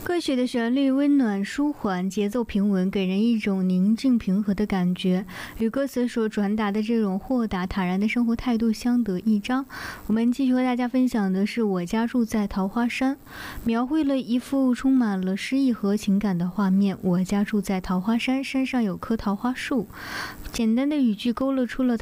歌曲的旋律温暖舒缓，节奏平稳，给人一种宁静平和的感觉，与歌词所传达的这种豁达坦然的生活态度相得益彰。我们继续和大家分享的是我家住在桃花山，描绘了一幅充满了诗意和情感的画面。我家住在桃花山，山上有棵桃花树，简单的语句勾勒出了